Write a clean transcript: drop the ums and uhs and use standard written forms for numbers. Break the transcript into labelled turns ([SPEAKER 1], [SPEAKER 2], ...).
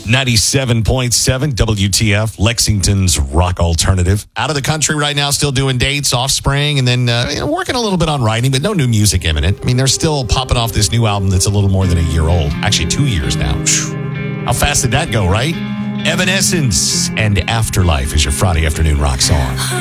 [SPEAKER 1] 97.7 WTF, Lexington's rock alternative. Out of the country right now, still doing dates, Offspring, and then working a little bit on writing, but no new music imminent. I mean, they're still popping off this new album that's a little more than a year old. Actually, 2 years now. How fast did that go, right? Evanescence and Afterlife is your Friday afternoon rock song.